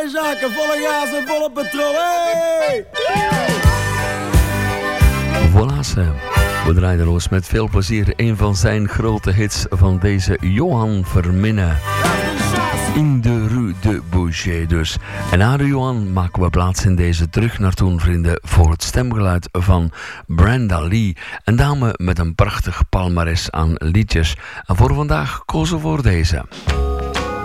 Hey Jacques, volle gas en volle petrol, hey! Voilà, Sam. We draaien los met veel plezier een van zijn grote hits van deze Johan Verminnen. In de Rue de Boucher dus. En na de Johan maken we plaats in deze Terug naar Toen, vrienden, voor het stemgeluid van Brenda Lee. Een dame met een prachtig palmares aan liedjes. En voor vandaag kozen we voor deze.